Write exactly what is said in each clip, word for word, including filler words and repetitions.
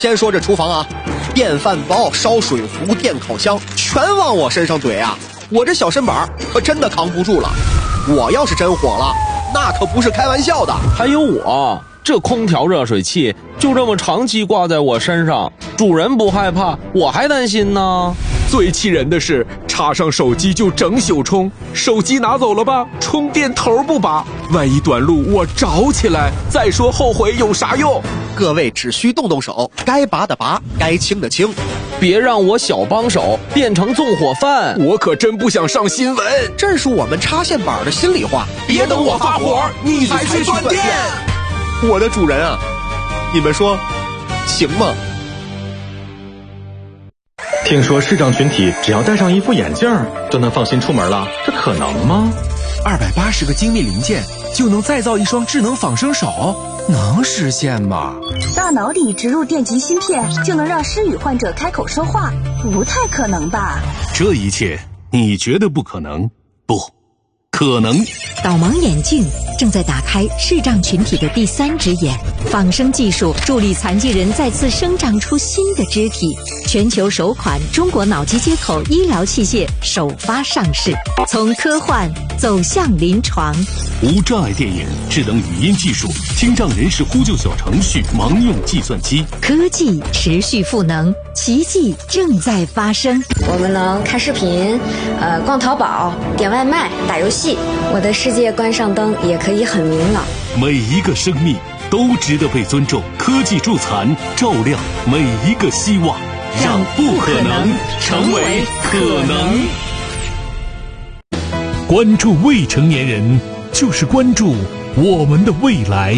先说这厨房啊，电饭煲、烧水壶、电烤箱全往我身上怼啊！我这小身板可真的扛不住了。我要是真火了，那可不是开玩笑的。 还有我，这空调热水器就这么长期挂在我身上，主人不害怕，我还担心呢。 最气人的是，插上手机就整宿充，手机拿走了吧，充电头不拔，万一短路我着起来，再说后悔有啥用？ 各位只需动动手，该拔的拔，该清的清， 别让我小帮手变成纵火犯。 我可真不想上新闻， 这是我们插线板的心里话。 别等我发火，你才去断电。 我的主人啊，你们说行吗？ 听说视障群体只要戴上一副眼镜就能放心出门了，这可能吗？ 二百八十个精密零件就能再造一双智能仿生手，能实现吗？ 大脑里植入电极芯片就能让失语患者开口说话，不太可能吧？ 这一切你觉得不可能？不可能。 导盲眼镜正在打开视障群体的第三只眼，仿生技术助力残疾人再次生长出新的肢体。全球首款中国脑机接口医疗器械首发上市，从科幻走向临床。 无障碍电影、智能语音技术、听障人士呼救小程序、盲用计算机， 科技持续赋能，奇迹正在发生。 我们能看视频，呃，逛淘宝、点外卖、打游戏。我的世界关上灯也可以很明朗。 每一个生命都值得被尊重。科技助残，照亮每一个希望，让不可能成为可能。关注未成年人，就是关注我们的未来。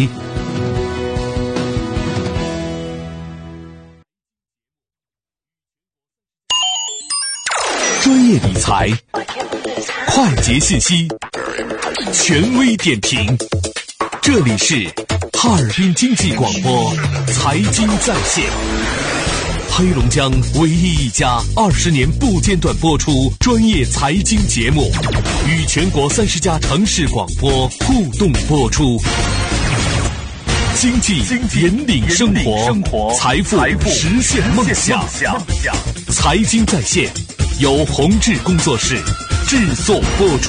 专业理财，快捷信息，权威点评，这里是哈尔滨经济广播财经在线，黑龙江唯一一家二十年不间断播出专业财经节目，与全国三十家城市广播互动播出。经济引领生活，财富实现梦想。财经在线由宏志工作室制作播出。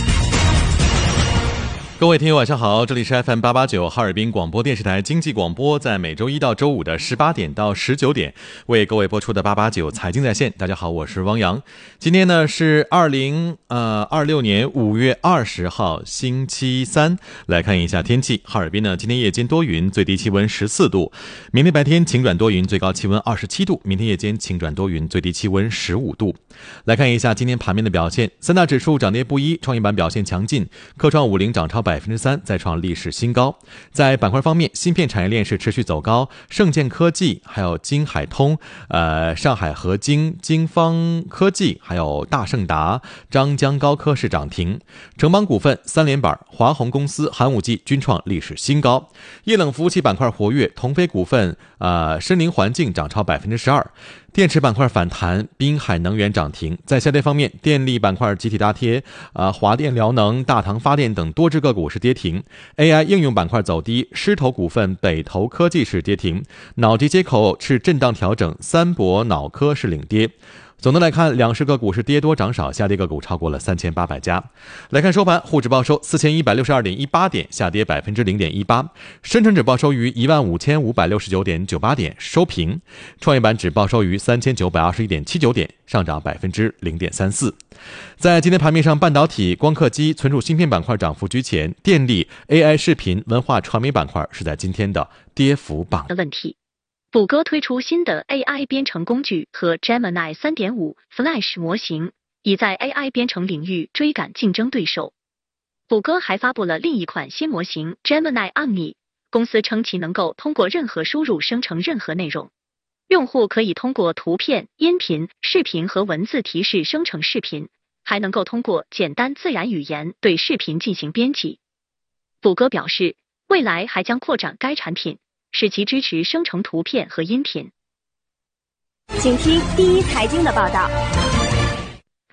各位听友晚上好，这里是 F M 八八九 哈尔滨广播电视台经济广播，在每周一到周五的十八点到十九点为各位播出的八八九财经在线。大家好，我是汪洋。今天呢是二零呃二六年五月二十号星期三，来看一下天气。哈尔滨呢今天夜间多云，最低气温十四度；明天白天晴转多云，最高气温二十七度；明天夜间晴转多云，最低气温十五度。来看一下今天盘面的表现，三大指数涨跌不一，创业板表现强劲，科创五零涨超百分之三，再创历史新高。在板块方面，芯片产业链是持续走高，盛建科技、还有金海通、呃上海合晶、金方科技、还有大盛达、张江高科是涨停。城邦股份、三连板、华虹公司、寒武纪均创历史新高。液冷服务器板块活跃，同飞股份、呃深林环境涨超百分之十二。电池板块反弹，滨海能源涨停。在下跌方面，电力板块集体大跌，呃，华电辽能、大唐发电等多只个股是跌停。A I 应用板块走低，狮头股份、北投科技是跌停。脑机接口是震荡调整，三博脑科是领跌。总的来看，两市个股是跌多涨少，下跌个股超过了三千八百家。来看收盘，沪指报收四千一百六十二点一八点，下跌百分之零点一八。深成指报收于一万五千五百六十九点九八点，收平。创业板指报收于三千九百二十一点七九点，上涨百分之零点三四。在今天盘面上，半导体、光刻机、存储芯片板块涨幅居前，电力、A I 视频、文化传媒板块是在今天的跌幅榜的问题。谷歌推出新的 A I 编程工具和 Gemini 三点五 Flash 模型，已在 A I 编程领域追赶竞争对手。谷歌还发布了另一款新模型 Gemini Omni， 公司称其能够通过任何输入生成任何内容，用户可以通过图片、音频、视频和文字提示生成视频，还能够通过简单自然语言对视频进行编辑。谷歌表示，未来还将扩展该产品，使其支持生成图片和音频。 请听第一财经的报道。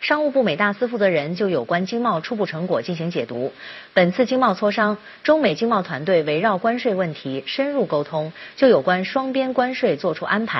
商务部美大司负责人就有关经贸初步成果进行解读。本次经贸磋商，中美经贸团队围绕关税问题深入沟通，就有关双边关税作出安排。